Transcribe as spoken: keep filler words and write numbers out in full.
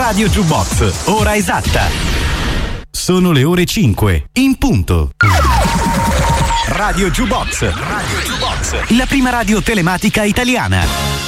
Radio Jukebox, ora esatta. Sono le ore cinque, in punto. Radio Jukebox, Radio Jukebox, la prima radio telematica italiana.